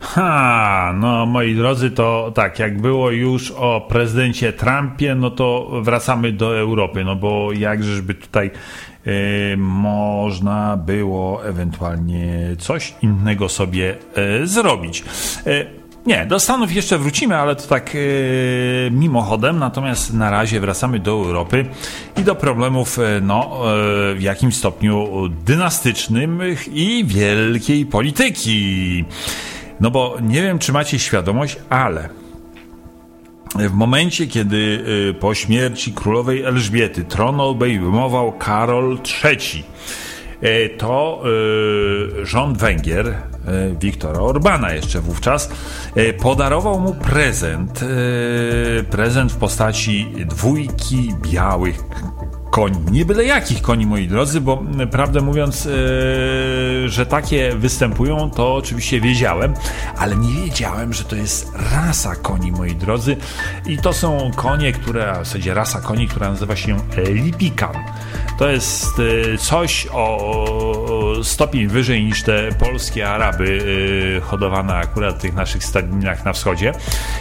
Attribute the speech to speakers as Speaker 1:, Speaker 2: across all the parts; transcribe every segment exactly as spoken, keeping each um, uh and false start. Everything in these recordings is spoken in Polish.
Speaker 1: Ha, no moi drodzy, to tak, jak było już o prezydencie Trumpie, no to wracamy do Europy, no bo jakżeżby tutaj y, można było ewentualnie coś innego sobie y, zrobić. Y, Nie, do Stanów jeszcze wrócimy, ale to tak e, mimochodem, natomiast na razie wracamy do Europy i do problemów e, no, e, w jakimś stopniu dynastycznym i wielkiej polityki. No bo nie wiem, czy macie świadomość, ale w momencie, kiedy e, po śmierci królowej Elżbiety tron obejmował Karol trzeci, to y, rząd Węgier, y, Viktora Orbana jeszcze wówczas, y, podarował mu prezent, y, prezent w postaci dwójki białych koni. Nie byle jakich koni, moi drodzy, bo prawdę mówiąc, yy, że takie występują, to oczywiście wiedziałem, ale nie wiedziałem, że to jest rasa koni, moi drodzy. I to są konie, które, w zasadzie rasa koni, która nazywa się Lipican. To jest yy, coś o stopień wyżej niż te polskie Araby yy, hodowane akurat w tych naszych stadninach na wschodzie.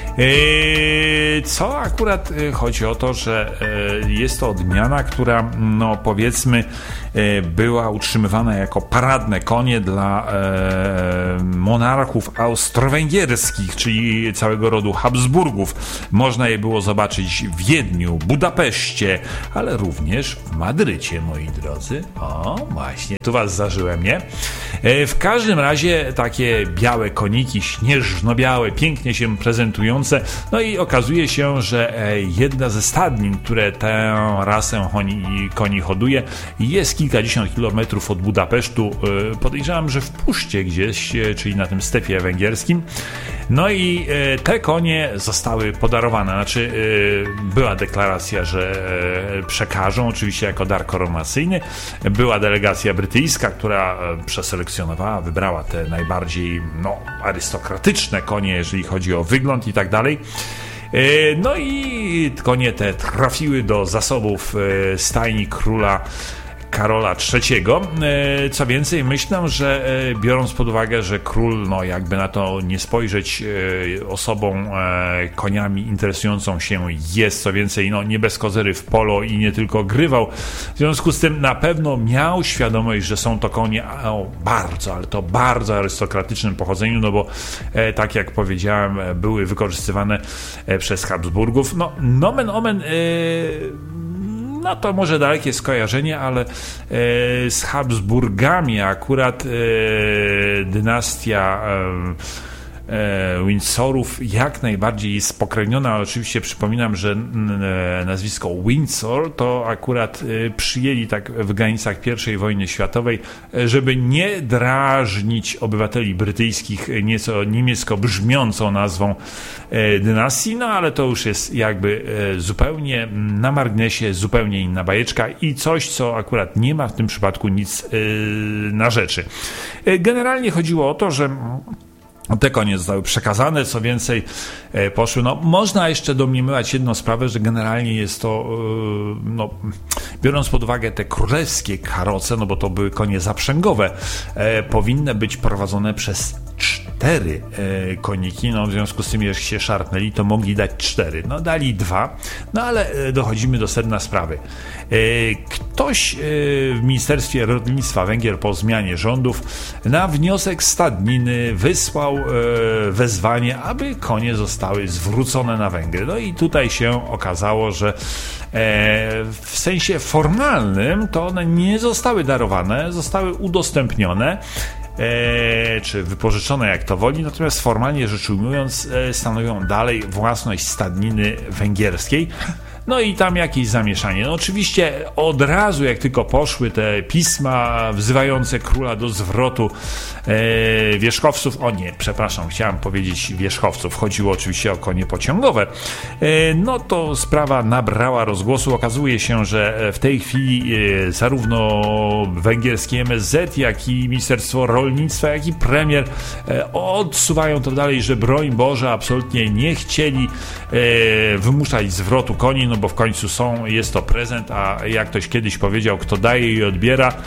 Speaker 1: Yy, co akurat yy, chodzi o to, że yy, jest to odmiana, która, no powiedzmy, yy, była utrzymywana jako paradne konie dla yy, monarchów austro-węgierskich, czyli całego rodu Habsburgów. Można je było zobaczyć w Wiedniu, Budapeszcie, ale również w Madrycie, moi drodzy. O, właśnie, tu was zażyłem, nie? Yy, w każdym razie takie białe koniki, śnieżno-białe, pięknie się prezentujące. No i okazuje się, że jedna ze stadnin, które tę rasę koni, koni hoduje, jest kilkadziesiąt kilometrów od Budapesztu. Podejrzewam, że w puszcie gdzieś, czyli na tym stepie węgierskim. No i te konie zostały podarowane. Znaczy była deklaracja, że przekażą, oczywiście jako dar koronacyjny. Była delegacja brytyjska, która przeselekcjonowała, wybrała te najbardziej no, arystokratyczne konie, jeżeli chodzi o wygląd i tak dalej. No i konie te trafiły do zasobów stajni króla Karola trzeciego. Co więcej, myślę, że biorąc pod uwagę, że król, no jakby na to nie spojrzeć, osobą koniami interesującą się jest, co więcej, no nie bez kozery w polo i nie tylko grywał. W związku z tym na pewno miał świadomość, że są to konie o bardzo, ale to bardzo arystokratycznym pochodzeniu, no bo tak jak powiedziałem, były wykorzystywane przez Habsburgów. No nomen omen yy, no to może dalekie skojarzenie, ale e, z Habsburgami akurat e, dynastia e, Windsorów jak najbardziej jest spokrewniona. Oczywiście przypominam, że nazwisko Windsor to akurat przyjęli tak w granicach pierwszej wojny światowej, żeby nie drażnić obywateli brytyjskich nieco niemiecko brzmiącą nazwą dynastii, no ale to już jest jakby zupełnie na marginesie, zupełnie inna bajeczka i coś, co akurat nie ma w tym przypadku nic na rzeczy. Generalnie chodziło o to, że te konie zostały przekazane, co więcej poszły. No, można jeszcze domniemywać jedną sprawę, że generalnie jest to, no, biorąc pod uwagę te królewskie karoce, no bo to były konie zaprzęgowe, e, powinny być prowadzone przez cztery e, koniki, no w związku z tym, jak się szarpnęli, to mogli dać cztery. No dali dwa, no ale e, dochodzimy do sedna sprawy. E, ktoś e, w Ministerstwie Rolnictwa Węgier po zmianie rządów na wniosek stadniny wysłał e, wezwanie, aby konie zostały zwrócone na Węgry. No i tutaj się okazało, że e, w sensie formalnym to one nie zostały darowane, zostały udostępnione, E, czy wypożyczone, jak to woli, natomiast formalnie rzecz ujmując e, stanowią dalej własność stadniny węgierskiej. No i tam jakieś zamieszanie. No oczywiście od razu, jak tylko poszły te pisma wzywające króla do zwrotu e, wierzchowców, o nie, przepraszam, chciałem powiedzieć wierzchowców, chodziło oczywiście o konie pociągowe, e, no to sprawa nabrała rozgłosu. Okazuje się, że w tej chwili e, zarówno węgierskie M S Z, jak i Ministerstwo Rolnictwa, jak i premier e, odsuwają to dalej, że broń Boże, absolutnie nie chcieli e, wymuszać zwrotu koni, no bo w końcu są, jest to prezent, a jak ktoś kiedyś powiedział, kto daje i odbiera,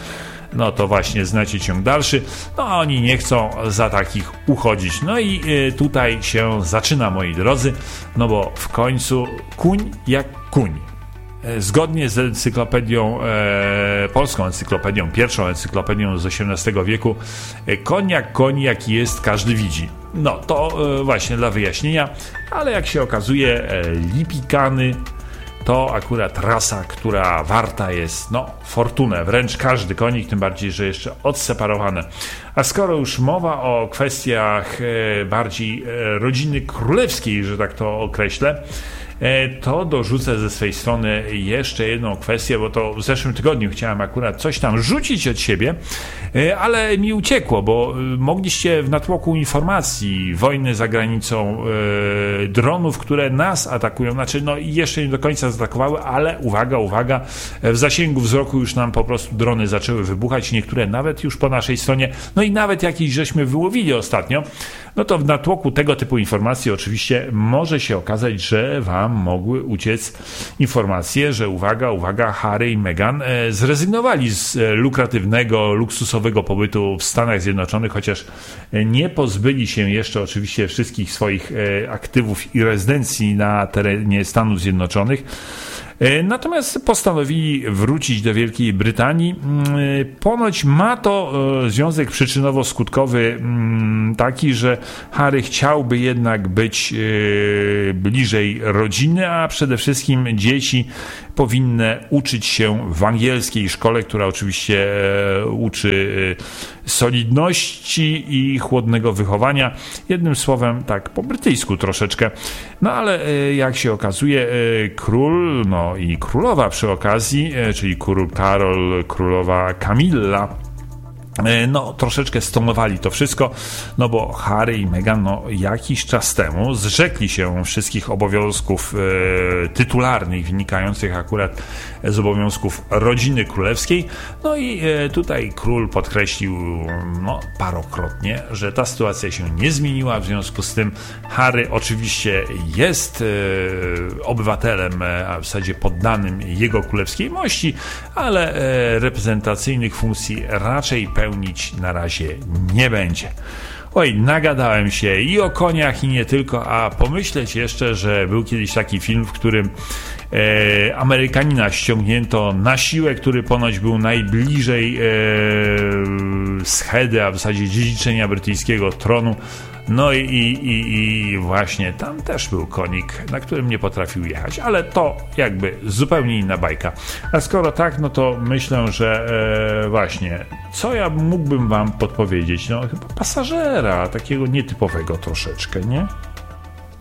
Speaker 1: no to właśnie znacie ciąg dalszy. No a oni nie chcą za takich uchodzić. No i tutaj się zaczyna, moi drodzy, no bo w końcu kuń jak kuń. Zgodnie z encyklopedią, e, polską encyklopedią, pierwszą encyklopedią z osiemnastego wieku, koń jak koń, jaki jest, każdy widzi. No to e, właśnie dla wyjaśnienia, ale jak się okazuje, e, Lipikany to akurat rasa, która warta jest, no, fortunę, wręcz każdy konik, tym bardziej, że jeszcze odseparowane. A skoro już mowa o kwestiach e, bardziej e, rodziny królewskiej, że tak to określę, to dorzucę ze swej strony jeszcze jedną kwestię, bo to w zeszłym tygodniu chciałem akurat coś tam rzucić od siebie, ale mi uciekło, bo mogliście w natłoku informacji, wojny za granicą, dronów, które nas atakują, znaczy no jeszcze nie do końca zaatakowały, ale uwaga, uwaga, w zasięgu wzroku już nam po prostu drony zaczęły wybuchać, niektóre nawet już po naszej stronie, no i nawet jakieś żeśmy wyłowili ostatnio, no to w natłoku tego typu informacji oczywiście może się okazać, że wam mogły uciec informacje, że uwaga, uwaga, Harry i Meghan e, zrezygnowali z e, lukratywnego, luksusowego pobytu w Stanach Zjednoczonych, chociaż e, nie pozbyli się jeszcze oczywiście wszystkich swoich e, aktywów i rezydencji na terenie Stanów Zjednoczonych. Natomiast postanowili wrócić do Wielkiej Brytanii. Ponoć ma to związek przyczynowo-skutkowy taki, że Harry chciałby jednak być bliżej rodziny, a przede wszystkim dzieci powinny uczyć się w angielskiej szkole, która oczywiście uczy solidności i chłodnego wychowania. Jednym słowem, tak po brytyjsku troszeczkę. No ale jak się okazuje, król, no i królowa przy okazji, czyli król Karol, królowa Kamilla, no troszeczkę stonowali to wszystko, no bo Harry i Meghan no jakiś czas temu zrzekli się wszystkich obowiązków e, tytularnych wynikających akurat z obowiązków rodziny królewskiej, no i e, tutaj król podkreślił no parokrotnie, że ta sytuacja się nie zmieniła, w związku z tym Harry oczywiście jest e, obywatelem, a w zasadzie poddanym jego królewskiej mości, ale e, reprezentacyjnych funkcji raczej pełnić na razie nie będzie. Oj, nagadałem się i o koniach, i nie tylko, a pomyśleć jeszcze, że był kiedyś taki film, w którym e, Amerykanina ściągnięto na siłę, który ponoć był najbliżej e, schedy, a w zasadzie dziedziczenia brytyjskiego tronu. No i, i, i właśnie tam też był konik, na którym nie potrafił jechać, ale to jakby zupełnie inna bajka. A skoro tak, no to myślę, że e, właśnie, co ja mógłbym wam podpowiedzieć? No chyba pasażera, takiego nietypowego troszeczkę, nie?